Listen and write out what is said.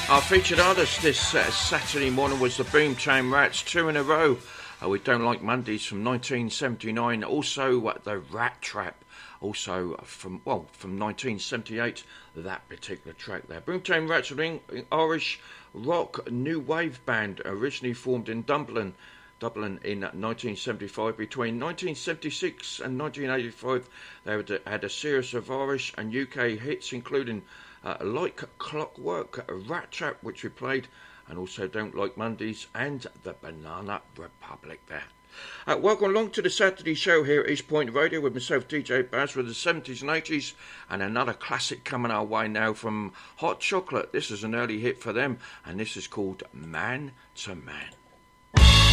Our featured artist this Saturday morning was the Boomtown Rats, two in a row. We Don't Like Mondays from 1979. Also the Rat Trap, also from 1978. That particular track there. Boomtown Rats are an Irish rock new wave band originally formed in Dublin in 1975. Between 1976 and 1985, they had a series of Irish and UK hits, including Like Clockwork, Rat Trap, which we played, and also Don't Like Mondays, and the Banana Republic there. Welcome along to the Saturday show here at East Point Radio with myself, DJ Baz, with the 70s and 80s, and another classic coming our way now from Hot Chocolate. This is an early hit for them, and this is called Man to Man.